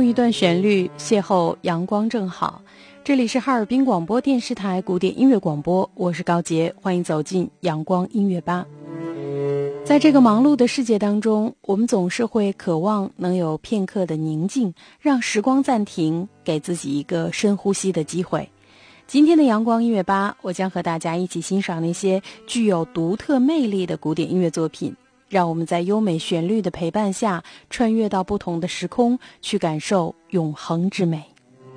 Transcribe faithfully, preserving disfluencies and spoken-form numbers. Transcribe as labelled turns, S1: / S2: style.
S1: 一段旋律，邂逅阳光正好。这里是哈尔滨广播电视台古典音乐广播，我是高洁，欢迎走进阳光音乐吧。在这个忙碌的世界当中，我们总是会渴望能有片刻的宁静，让时光暂停，给自己一个深呼吸的机会。今天的阳光音乐吧，我将和大家一起欣赏那些具有独特魅力的古典音乐作品，让我们在优美旋律的陪伴下，穿越到不同的时空，去感受永恒之美。